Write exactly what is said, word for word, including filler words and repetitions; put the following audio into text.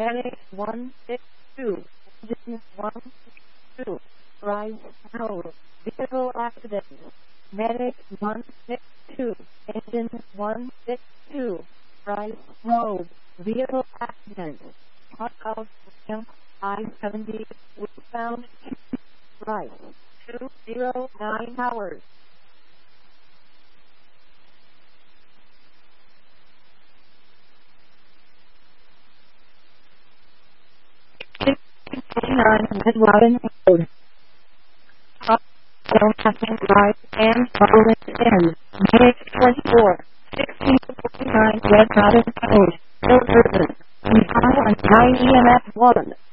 Medic one six two, engine one six two, rise node, vehicle accident. Medic one six two, engine one six two, rise node, vehicle accident. Hot out ramp I seventy, westbound right, two zero nine hours. forty-nine Red Robin Road. Hot out passing right and following in. Medic twenty-four, sixteen forty-nine Red Robin Road. Hill Curtain. We file on nine E M F one.